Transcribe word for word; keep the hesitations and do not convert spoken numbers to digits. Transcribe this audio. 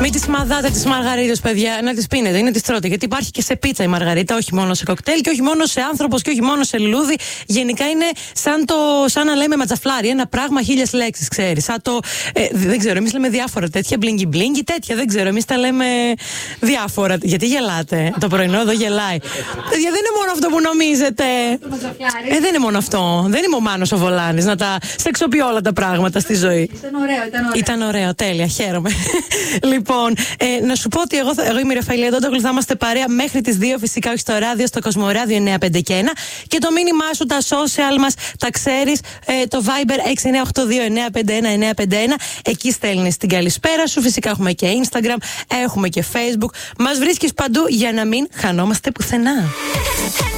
Μην τη μαδάτε τις μαργαρίτες, παιδιά, να τις πίνετε, είναι τις τρώτε. Γιατί υπάρχει και σε πίτσα η μαργαρίτα, όχι μόνο σε κοκτέιλ και όχι μόνο σε άνθρωπος και όχι μόνο σε λουλούδι. Γενικά είναι σαν, το, σαν να λέμε ματζαφλάρι, ένα πράγμα χίλιες λέξεις, ξέρεις. Σαν το. Ε, δεν ξέρω, εμείς λέμε διάφορα τέτοια, μπλίνγκι μπλίνγκι, τέτοια, δεν ξέρω. Εμείς τα λέμε διάφορα. Γιατί γελάτε, το πρωινό εδώ γελάει. Παιδιά, δεν είναι μόνο αυτό που νομίζετε. Ε, δεν είναι μόνο αυτό. Δεν είμαι ο Μάνος ο Βολάνης να τα σεξοποιώ όλα τα πράγματα στη ζωή. Ήταν ωραίο, ήταν ωραίο. Ήταν ωραίο, τέλεια, χαίρομαι. Λοιπόν, ε, να σου πω ότι εγώ, εγώ είμαι η Ραφαηλία Ντόντογλου, θα είμαστε παρέα μέχρι τις δύο, φυσικά όχι στο ράδιο, στο Κοσμοράδιο εννιά πέντε και ένα. Και το μήνυμά σου, τα social μας, τα ξέρεις, ε, το Viber έξι εννιά οκτώ δύο εννιά πέντε ένα εννιά πέντε ένα. Εκεί στέλνεις την καλησπέρα σου. Φυσικά έχουμε και Instagram, έχουμε και Facebook. Μας βρίσκεις παντού για να μην χανόμαστε πουθενά.